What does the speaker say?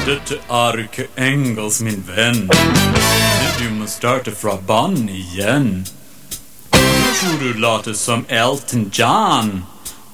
Det Arke Engels, min vän. Du måste starta från barn igen. Nu tror du låter som Elton John.